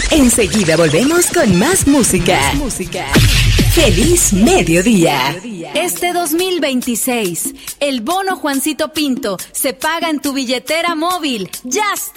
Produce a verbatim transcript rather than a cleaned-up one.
Enseguida volvemos con más música. Más música. ¡Feliz mediodía! Este dos mil veintiséis, el bono Juancito Pinto se paga en tu billetera móvil. ¡Ya está!